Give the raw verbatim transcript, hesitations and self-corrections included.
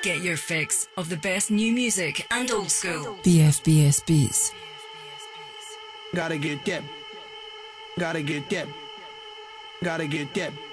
Get your fix of the best new music and old school. The F B S Beats. Gotta get that. Gotta get that. Gotta get that.